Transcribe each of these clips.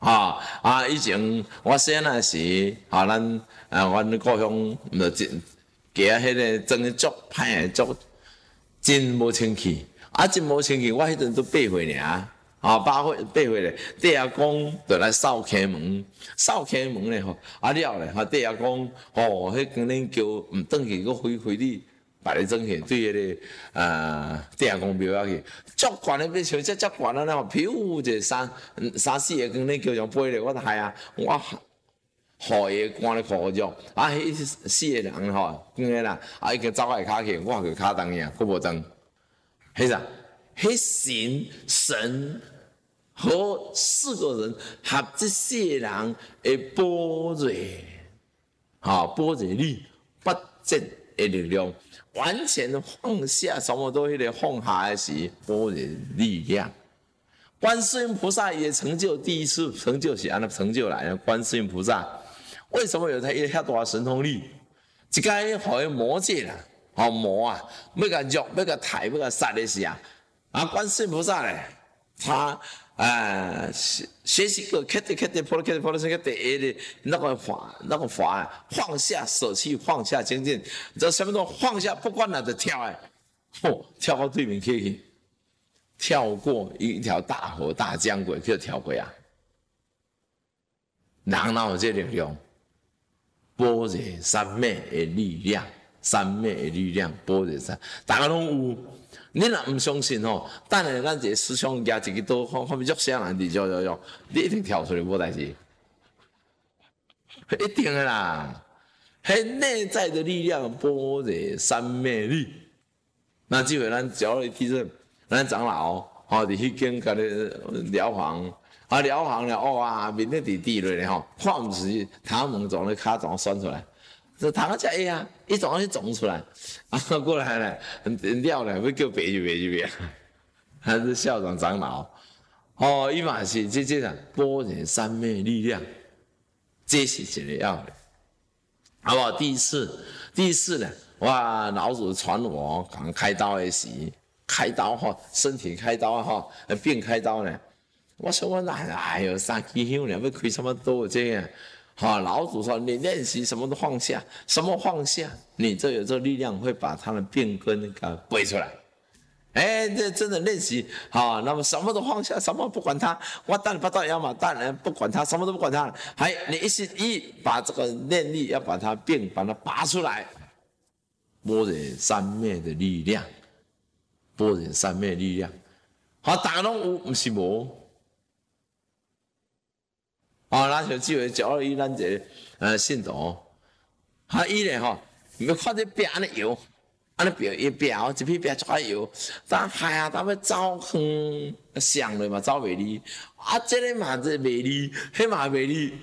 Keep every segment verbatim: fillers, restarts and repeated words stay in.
啊啊！以前我细汉时，啊，咱啊，阮故乡就真家迄个装得足歹足真无清气，啊，真无清气。我迄阵都八岁尔，啊，八岁八岁咧，弟阿公就来扫开门，扫开门咧吼，啊了咧，哈，弟阿公吼，迄跟恁叫毋转去，佫回回你。把你整起，对迄、那个呃弟阿公庙遐去，足悬诶，要像遮足悬啊！那飘一三三四个光，你叫上飞咧，我害啊！我互伊赶咧苦肉，啊，迄四个人吼，光个啦，啊，伊个走来骹去，我个骹动呀，佫无动。迄啥？迄神神和四个人合这四个人诶般若，啊，般若力不正诶力量。完全放下，什么都迄个放下的时，般若力量。观世音菩萨也成就第一次成就是安那成就来了。观世音菩萨为什么有他一遐大神通力？一个互伊魔界啦，吼魔啊，要甲肉，要甲抬，要甲杀的时啊，啊观世音菩萨咧，他。啊，学习个开的开的破了开的破了，这个第一的那个法那个法放下舍弃放下精进，这什么都放下，不管哪就跳哎，嚯，跳到对面去，跳过一条大河大江过去跳过啊，人哪有这力量？般若三昧的力量，三昧的力量，般若三，大家拢有。你若唔相信吼，等下咱一个师兄举一个刀，看看要约啥人伫，约约约，你一定跳出来无代志，一定的啦。迄内在的力量，般若三昧力。那即回咱教了地震，咱长老吼伫迄间甲你疗房，啊疗房了，哇，面咧伫地落咧吼，看毋是头毛从咧骹从选出来。这糖啊，才会啊，一种去种出来，啊过来了，了了，要叫别就别就别，还是校长长老，哦，伊嘛是这这个般若三昧力量，这是一个要的，好不好？第一次，第一次呢，哇，老祖传我讲开刀的时，开刀哈，身体开刀哈，病开刀呢，我说我哪哎呦，三支香呢，要开什么刀这样？好，老祖说你练习什么都放下，什么放下，你这有这力量会把他的病根给背出来。哎，这真的练习好，那么什么都放下，什么不管他，我当然不到要嘛，当然不管他，什么都不管他，还你一心一意把这个念力要把它病把它拔出来，般若三昧的力量，般若三昧力量，好，大家拢有，不是无。哦，咱就只会教伊咱一个呃信徒，哈伊咧吼，要看这壁安尼摇，安尼表一壁哦，一片壁出来摇，咱害啊，咱要走远上了嘛，走袂离，啊，这个嘛这袂离，迄嘛袂离，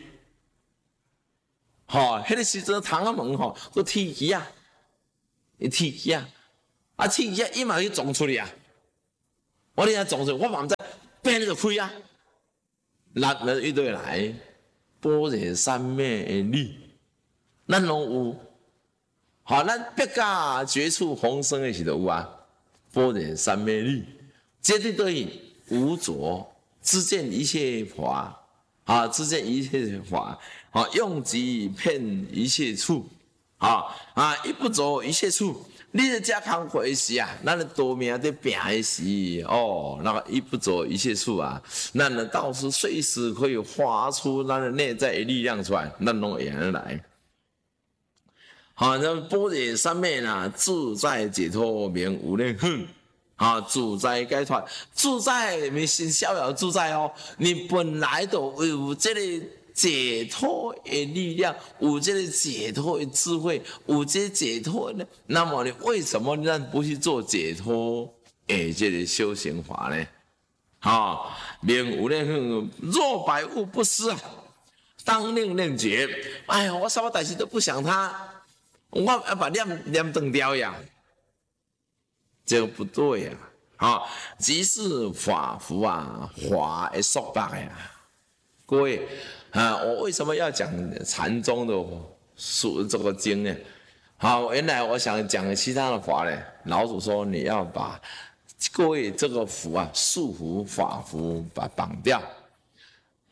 吼，迄个时阵窗仔门吼，佫铁机啊，伊铁机啊，啊铁机啊，伊嘛去撞出去啊，我咧撞出去，我嘛毋知，变就开啊。力了一堆来，般若三昧的力，咱拢有。好，咱别家绝处逢生的时候有啊，般若三昧力，绝对对于无着，知见一切法，啊，知见一切法，啊，用即遍一切处，啊啊，一不着一切处。你在遮工课的时啊，咱的多命在拼的时，哦，那个一不着一切处啊，咱的道士随时可以发出咱的内在的力量出来，咱拢会安来。好，那般若三昧呢，自在解脱名无念恨，啊，自在解脱，自在你心逍遥自在哦，你本来就有这个。解脱的力量，有这个解脱的智慧，有这个解脱呢？那么你为什么咱不去做解脱的这个修行法呢？好，名无念恨，若百物不思啊，当令令绝。哎呀，我什么代志都不想他，我要把念念断掉呀，这个不对呀。好，即是法服啊，法的束缚呀，各位。啊，我为什么要讲禅宗的书这个经呢？好，原来我想讲其他的法呢。老祖说你要把各位这个符啊，束缚法符把绑掉。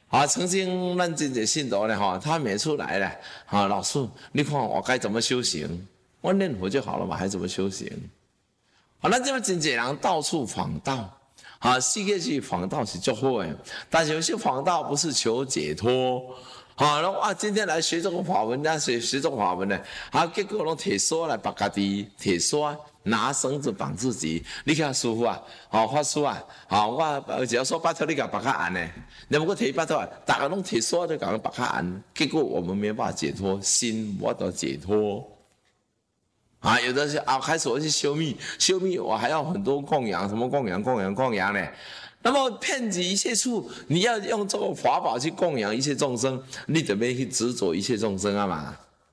啊，曾经咱这些信徒呢，哈，他每次来了，啊，老师，你看我该怎么修行？我念佛就好了嘛，还怎么修行？啊，咱这边真济人到处访道，啊，世界去访道是足好的，但是有些访道不是求解脱。好，然后啊，今天来学这个法文，那学学这个法文呢，啊，结果拢铁锁来绑家己，铁锁拿绳子绑自己。你看师傅啊，好法师啊，好我只要说巴头你甲绑较硬呢，你不过提巴头啊，大家拢铁锁就甲绑较硬，结果我们没办法解脱，心无法度解脱。啊，有的是啊，开始我去修密，修密我还要很多供养，什么供养供养供养呢？那么遍及一切处，你要用这个法宝去供养一切众生，你怎么去执着一切众生啊嘛？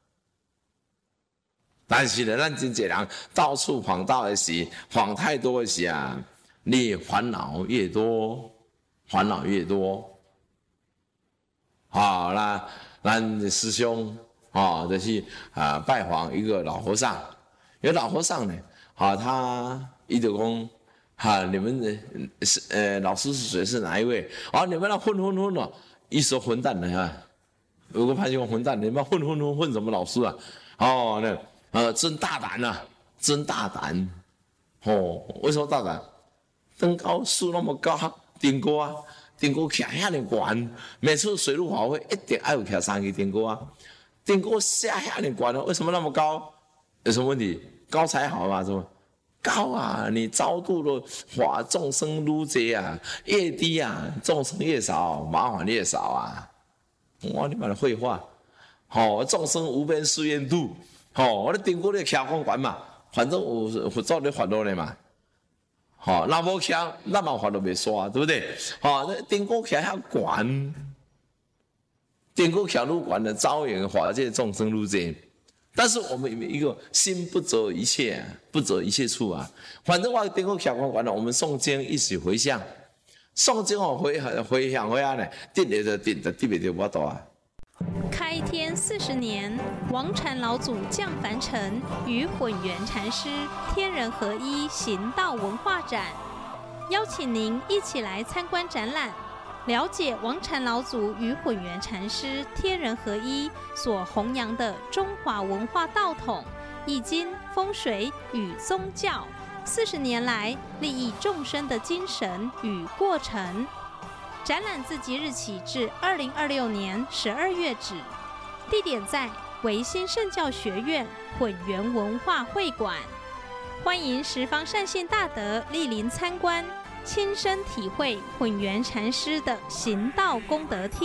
但是呢，咱真济人到处访道的时，访太多的时啊，你烦恼越多，烦恼越多。好啦，咱的师兄啊，就是啊拜访一个老和尚，有老和尚呢，啊他一直讲。哈，你们的是呃老师是谁？是哪一位？啊，你们那混混混了，一说混蛋的哈，有个潘兄混蛋，你们混混混混什么老师啊？哦，那呃真大胆啊，真大胆！哦，为什么大胆？登高树那么高，顶高啊，顶高徛遐尼悬，每次水陆法会一定要有徛三个顶高啊，顶高下遐尼悬，为什么那么高？有什么问题？高才好嘛，是吧？高啊，你超度的法众生愈多啊，越低啊，众生越少，麻烦越少啊。我你妈的废话，吼、哦，众生无边誓愿度，吼、哦，我咧顶过咧徛公馆嘛，反正有佛祖咧烦恼咧嘛，吼、哦，那无徛，那嘛烦恼袂煞，对不对？吼、哦，顶过徛遐悬，顶过徛愈悬的招缘法界众生愈多。但是我们一个心不择一切，不择一切处啊。反正我顶个徛光管了，我们诵经一起回向，诵经哦回回向回啊呢，定来就定，就定袂着我多啊。 开天四十年，王禅老祖降凡尘，与混元禅师天人合一行道文化展，邀请您一起来参观展览。了解王禅老祖与混元禅师天人合一所弘扬的中华文化道统、易经、风水与宗教，四十年来利益众生的精神与过程。展览自即日起至二零二六年十二月止，地点在维新圣教学院混元文化会馆，欢迎十方善信大德莅临参观。亲身体会混元禅师的行道功德体。